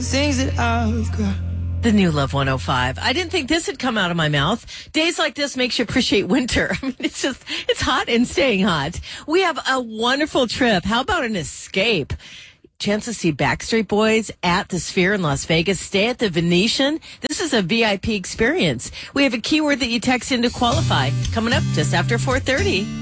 Things that I've got. The new Love 105. I didn't think this had come out of my mouth. Days like this makes you appreciate winter. I mean, it's hot and staying hot. We have a wonderful trip. How about an escape? Chance to see Backstreet Boys at the Sphere in Las Vegas. Stay at the Venetian. This is a VIP experience. We have a keyword that you text in to qualify. Coming up just after 4:30.